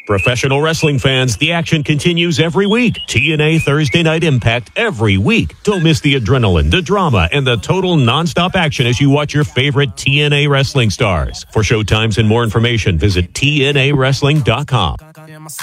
Professional wrestling fans, the action continues every week. TNA Thursday Night Impact every week. Don't miss the adrenaline, the drama, and the total nonstop action as you watch your favorite TNA wrestling stars. For showtimes and more information, visit TNAWrestling.com.